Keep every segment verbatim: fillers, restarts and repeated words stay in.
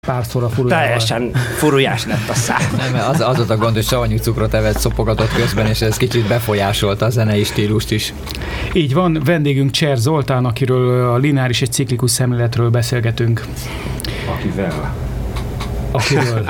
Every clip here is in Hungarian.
párszor a furujával. Teljesen furujás lett a szám. Nem, az, az a gond, hogy savanyú cukrot evett, szopogatott közben, és ez kicsit befolyásolta a zenei stílust is. Így van, vendégünk Cser Zoltán, akiről a lineáris és ciklikus szemléletről beszélgetünk. Akivel? Akiről.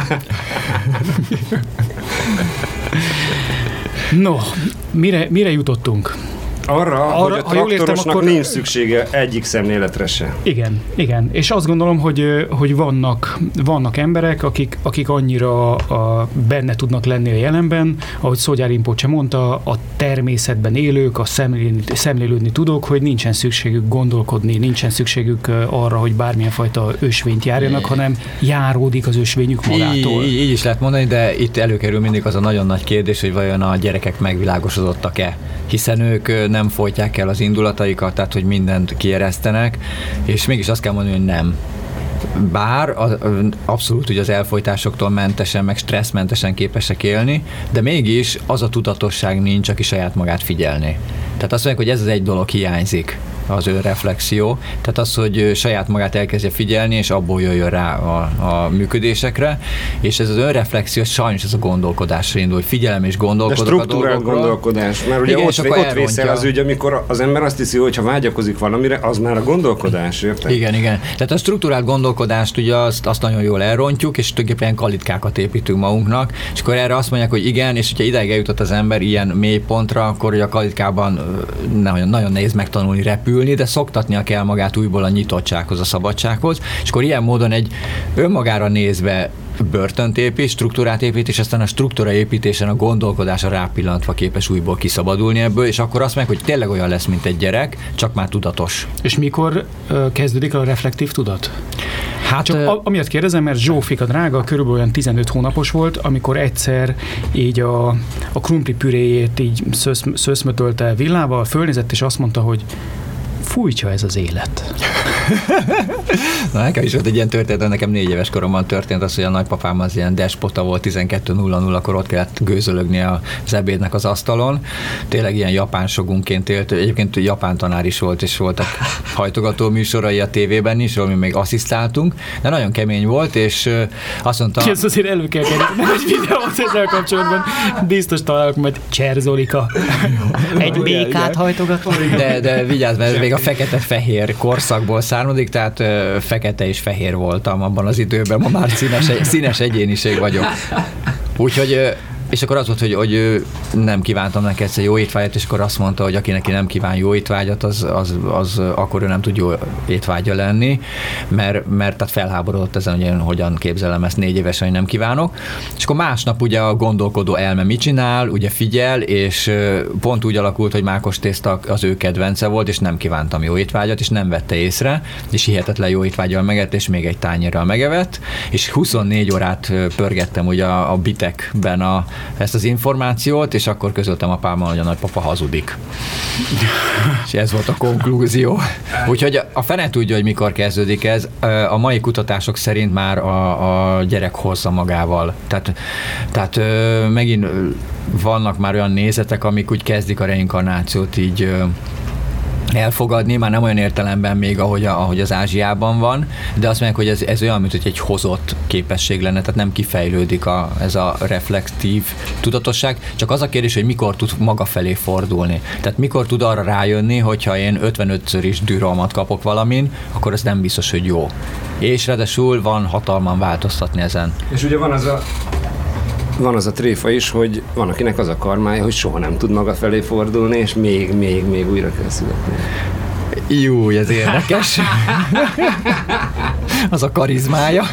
No, mire, mire jutottunk? Arra, Arra, hogy a traktorosnak akkor... nincs szüksége egyik szemléletre se. Igen, igen. És azt gondolom, hogy, hogy vannak, vannak emberek, akik, akik annyira a, benne tudnak lenni a jelenben, ahogy Szogyár Rinpoche mondta, a természetben élők, a szemlélni, szemlélődni tudók, hogy nincsen szükségük gondolkodni, nincsen szükségük arra, hogy bármilyen fajta ösvényt járjanak, hanem járódik az ösvényük magától. Így, így is lehet mondani, de itt előkerül mindig az a nagyon nagy kérdés, hogy vajon a gyerekek megvilágosodottak-e, hiszen ők nem folytják el az indulataikat, tehát hogy mindent kieresztenek, és mégis azt kell mondani, hogy nem. Bár az, abszolút ugye az elfojtásoktól mentesen, meg stresszmentesen képesek élni, de mégis az a tudatosság nincs, aki saját magát figyelni. Tehát azt mondják, hogy ez az egy dolog hiányzik, az ő reflexió. Tehát az, hogy saját magát elkezdje figyelni, és abból jöjjön rá a, a működésekre, és ez az önreflexió, sajnos ez a gondolkodásra indul, hogy figyelem és gondolkodok. De struktúrált gondolkodás, mert ugye igen, ott, ott vészel az ügy, amikor az ember azt hiszi, hogy ha vágyakozik valamire, az már a gondolkodás, érted? Igen, igen. Tehát a struktúrált gondolkodást ugye azt, azt nagyon jól elrontjuk, és tulajdonképpen kalitkákat építünk magunknak, és akkor erre azt mondják, hogy igen, és hogyha ideig eljutott az ember ilyen mélypontra, akkor ugye a kalitkában nagyon, nagyon nehéz megtanulni repülni, de szoktatnia kell magát újból a nyitottsághoz, a szabadsághoz, és akkor ilyen módon egy önmagára nézve börtönt épít, struktúrát épít, és aztán a struktúra építésen a gondolkodása rápillantva képes újból kiszabadulni ebből, és akkor azt meg, hogy tényleg olyan lesz, mint egy gyerek, csak már tudatos. És mikor uh, kezdődik a reflektív tudat? Hát, csak a, amiatt kérdezem, mert Zsófika drága körülbelül olyan tizenöt hónapos volt, amikor egyszer így a, a krumpli püréjét így szösz, szöszmötölte villával, fölnézett, és azt mondta, hogy fújtja ez az élet. Na, nekem is volt egy ilyen történet, nekem négy éves koromban történt az, hogy a nagypapám az ilyen despota volt, tizenkettő nulla nulla-kor ott kellett gőzölögni az ebédnek az asztalon. Tényleg ilyen japán sogunként élt, egyébként japán tanár is volt, és voltak hajtogató műsorai a tévében is, ahol mi még asszisztáltunk, de nagyon kemény volt, és azt mondta... Ezt azért elő kell kerülni, egy videót ezzel kapcsolatban, biztos találok majd Cser Zolika. Egy békát hajtogató. De, de vigyázz, mert még a fekete-fehér korszakból származik, tehát ö, fekete és fehér voltam abban az időben, ma már színes, színes egyéniség vagyok. Úgyhogy, ö, és akkor az volt, hogy, hogy nem kívántam neki egyszer jó étvágyat, és akkor azt mondta, hogy aki neki nem kíván jó étvágyat, az, az, az akkor ő nem tud jó étvágya lenni, mert, mert tehát felháborodott ezen, hogy én hogyan képzelem ezt négy évesen, hogy nem kívánok. És akkor másnap ugye a gondolkodó elme mit csinál, ugye figyel, és pont úgy alakult, hogy mákos tészta az ő kedvence volt, és nem kívántam jó étvágyat, és nem vette észre, és hihetetlen jó étvágyal megett, és még egy tányérral megevett, és huszonnégy órát pörgettem ugye a, a bitekben a ezt az információt, és akkor közöltem apámmal, hogy a nagypapa hazudik. És ez volt a konklúzió. Úgyhogy a fene tudja, hogy mikor kezdődik ez. A mai kutatások szerint már a, a gyerek hozza magával. Tehát, tehát megint vannak már olyan nézetek, amik úgy kezdik a reinkarnációt így elfogadni, már nem olyan értelemben még, ahogy, a, ahogy az Ázsiában van, de azt mondják, hogy ez, ez olyan, mint hogy egy hozott képesség lenne, tehát nem kifejlődik a, ez a reflektív tudatosság, csak az a kérdés, hogy mikor tud maga felé fordulni. Tehát mikor tud arra rájönni, hogyha én ötvenötször is dűralmat kapok valamin, akkor ez nem biztos, hogy jó. És ráadásul van hatalmam változtatni ezen. És ugye van az a Van az a tréfa is, hogy van akinek az a karmája, hogy soha nem tud maga felé fordulni, és még, még, még újra kell születni. Jó, ez érdekes. Az a karizmája.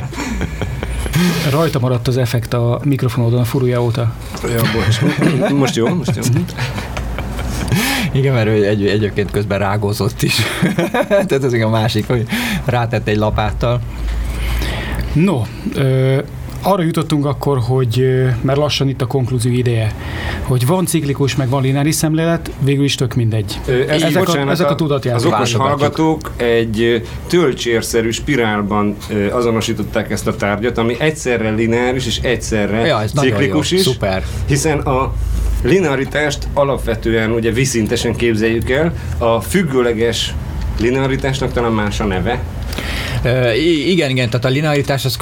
Rajta maradt az effekt a mikrofonodon a furúja óta. Ja, bocs. Most jó, most jó. Igen, mert ő egy, egyébként közben rágózott is. Tehát ez a másik, hogy rátett egy lapáttal. No, ö, arra jutottunk akkor, hogy mert lassan itt a konklúzió ideje, hogy van ciklikus, meg van lineáris szemlélet, végül is tök mindegy. Ez, ezek, bocsánat, a, ezek a tudatjáték. Az okos hallgatók egy tölcsérszerű spirálban azonosították ezt a tárgyat, ami egyszerre lineáris és egyszerre ja, ciklikus is. Szuper. Hiszen a linearitást alapvetően ugye viszintesen képzeljük el, a függőleges linearitásnak talán más a neve, Uh, igen, igen, tehát a linearitás az